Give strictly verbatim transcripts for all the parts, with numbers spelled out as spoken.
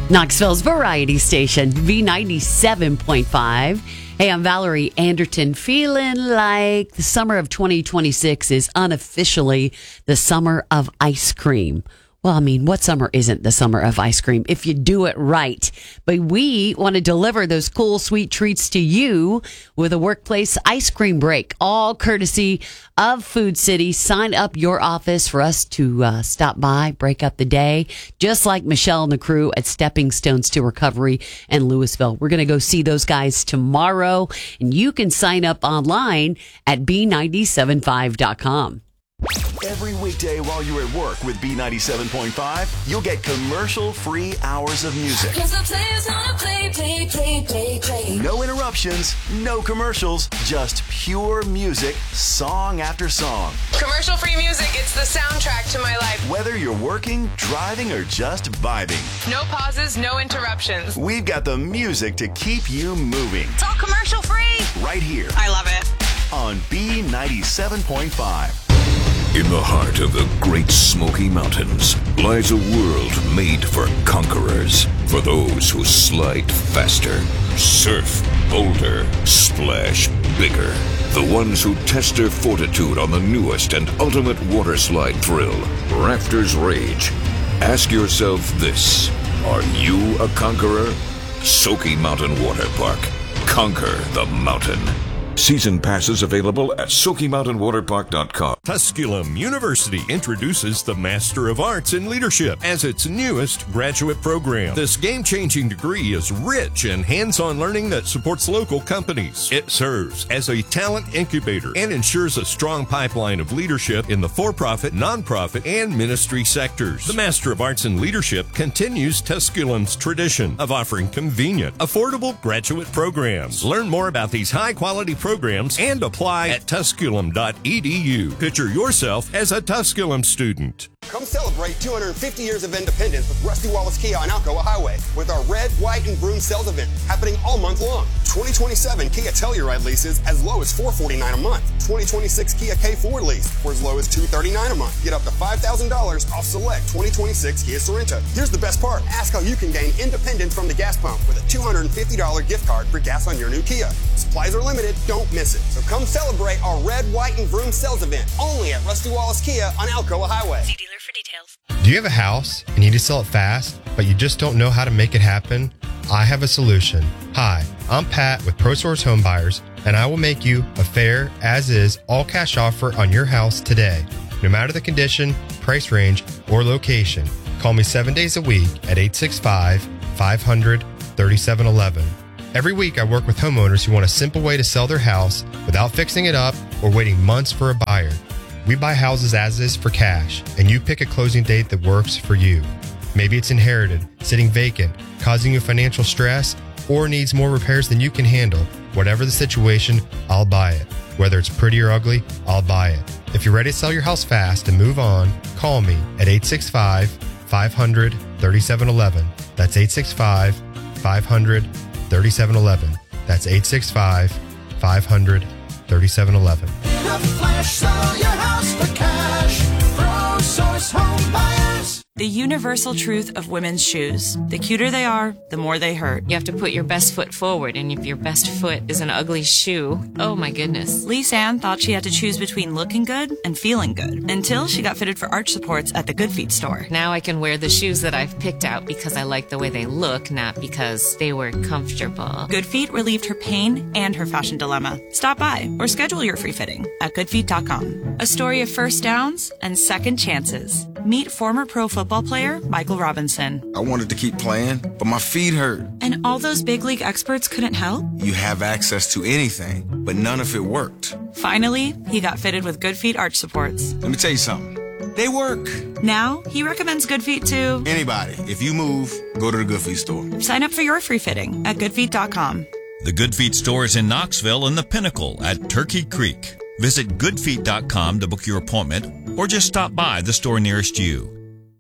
Knoxville's variety station, V ninety-seven point five. Hey, I'm Valerie Anderton, feeling like the summer of twenty twenty-six is unofficially the summer of ice cream. Well, I mean, what summer isn't the summer of ice cream if you do it right? But we want to deliver those cool, sweet treats to you with a workplace ice cream break, all courtesy of Food City. Sign up your office for us to uh, stop by, break up the day, just like Michelle and the crew at Stepping Stones to Recovery in Louisville. We're going to go see those guys tomorrow, and you can sign up online at b nine seven five dot com. Every weekday while you're at work with B ninety-seven point five, you'll get commercial-free hours of music. Cause the players wanna play, play, play, play, play. No interruptions, no commercials, just pure music, song after song. Commercial-free music, it's the soundtrack to my life. Whether you're working, driving, or just vibing. No pauses, no interruptions. We've got the music to keep you moving. It's all commercial-free. Right here. I love it. On B ninety-seven point five. In the heart of the Great Smoky Mountains lies a world made for conquerors, for those who slide faster, surf bolder, splash bigger, the ones who test their fortitude on the newest and ultimate water slide thrill, Rafters Rage. Ask yourself this: are you a conqueror? Smoky Mountain Water Park. Conquer the mountain. Season passes available at smoky mountain water park dot com. Tusculum University introduces the Master of Arts in Leadership as its newest graduate program. This game-changing degree is rich in hands-on learning that supports local companies. It serves as a talent incubator and ensures a strong pipeline of leadership in the for-profit, nonprofit, and ministry sectors. The Master of Arts in Leadership continues Tusculum's tradition of offering convenient, affordable graduate programs. Learn more about these high-quality programs programs and apply at tusculum dot e d u. Picture yourself as a Tusculum student. Come celebrate two hundred fifty years of independence with Rusty Wallace Kia on Alcoa Highway with our Red, White, and Broom sales event happening all month long. twenty twenty-seven Kia Telluride leases as low as four hundred forty-nine dollars a month. twenty twenty-six Kia K four lease for as low as two hundred thirty-nine dollars a month. Get up to five thousand dollars off select twenty twenty-six Kia Sorento. Here's the best part. Ask how you can gain independence from the gas pump with a two hundred fifty dollars gift card for gas on your new Kia. Supplies are limited. Don't miss it. So come celebrate our Red, White, and Broom sales event only at Rusty Wallace Kia on Alcoa Highway. See dealer for details. Do you have a house and you need to sell it fast, but you just don't know how to make it happen? I have a solution. Hi, I'm Pat with ProSource Home Buyers, and I will make you a fair, as-is, all-cash offer on your house today, no matter the condition, price range, or location. Call me seven days a week at eight six five, five hundred, thirty-seven eleven. Every week, I work with homeowners who want a simple way to sell their house without fixing it up or waiting months for a buyer. We buy houses as is for cash, and you pick a closing date that works for you. Maybe it's inherited, sitting vacant, causing you financial stress, or needs more repairs than you can handle. Whatever the situation, I'll buy it. Whether it's pretty or ugly, I'll buy it. If you're ready to sell your house fast and move on, call me at eight six five, five hundred, thirty-seven eleven. That's eight six five, five hundred, thirty-seven eleven. That's eight six five, five hundred, thirty-seven eleven. In a flash, sell your house for cash. ProSource Home Buyers. The universal truth of women's shoes. The cuter they are, the more they hurt. You have to put your best foot forward, and if your best foot is an ugly shoe, oh my goodness. Lise Ann thought she had to choose between looking good and feeling good until she got fitted for arch supports at the Good Feet store. Now I can wear the shoes that I've picked out because I like the way they look, not because they were comfortable. Good Feet relieved her pain and her fashion dilemma. Stop by or schedule your free fitting at good feet dot com. A story of first downs and second chances. Meet former pro football player Michael Robinson. I wanted to keep playing, but my feet hurt. And all those big league experts couldn't help? You have access to anything, but none of it worked. Finally, he got fitted with Good Feet arch supports. Let me tell you something. They work. Now, he recommends Good Feet to anybody. If you move, go to the Good Feet store. Sign up for your free fitting at good feet dot com. The Good Feet store is in Knoxville and the Pinnacle at Turkey Creek. Visit good feet dot com to book your appointment or just stop by the store nearest you.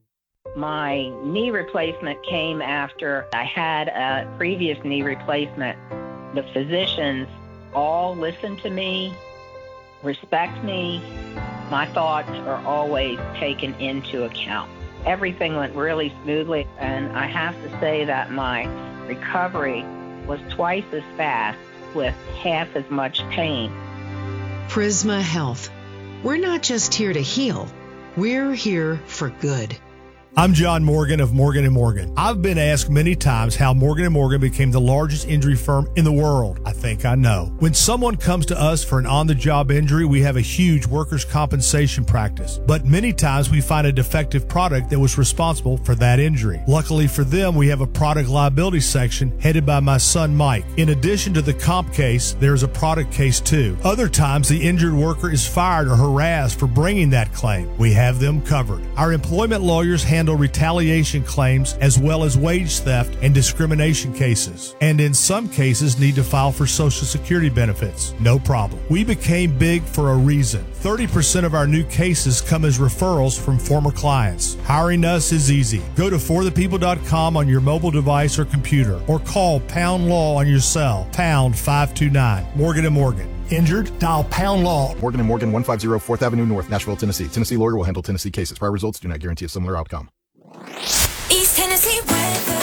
My knee replacement came after I had a previous knee replacement. The physicians all listen to me, respect me. My thoughts are always taken into account. everything went really smoothly, and I have to say that my recovery was twice as fast with half as much pain. Prisma Health. We're not just here to heal. We're here for good. I'm John Morgan of Morgan and Morgan. I've been asked many times how Morgan and Morgan became the largest injury firm in the world. I think I know. When someone comes to us for an on-the-job injury, we have a huge workers' compensation practice. But many times we find a defective product that was responsible for that injury. Luckily for them, we have a product liability section headed by my son Mike. In addition to the comp case, there's a product case too. Other times the injured worker is fired or harassed for bringing that claim. We have them covered. Our employment lawyers handle handle retaliation claims as well as wage theft and discrimination cases, and in some cases need to file for Social Security benefits. No problem. We became big for a reason. thirty percent of our new cases come as referrals from former clients. Hiring us is easy. Go to for the people dot com on your mobile device or computer, or call Pound Law on your cell, pound five two nine. Morgan and Morgan. Injured? Dial Pound Law. Morgan and Morgan, one fifty fourth Avenue North, Nashville, Tennessee. Tennessee lawyer will handle Tennessee cases. Prior results do not guarantee a similar outcome. East Tennessee weather.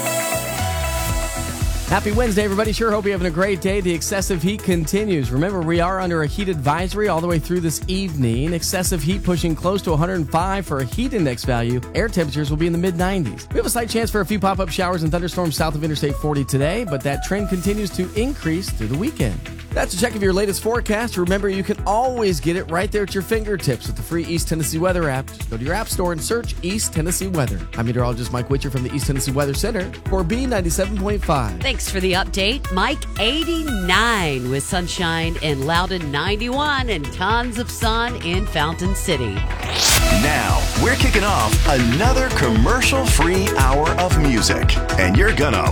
Happy Wednesday, everybody. Sure hope you're having a great day. The excessive heat continues. Remember, we are under a heat advisory all the way through this evening. Excessive heat pushing close to one hundred five for a heat index value. Air temperatures will be in the mid nineties. We have a slight chance for a few pop-up showers and thunderstorms south of Interstate forty today, but that trend continues to increase through the weekend. That's a check of your latest forecast. Remember, you can always get it right there at your fingertips with the free East Tennessee Weather app. Just go to your app store and search East Tennessee Weather. I'm meteorologist Mike Witcher from the East Tennessee Weather Center for B ninety-seven point five. Thanks for the update. Mike, eighty-nine with sunshine in Loudon, ninety-one, and tons of sun in Fountain City. Now, we're kicking off another commercial-free hour of music, and you're gonna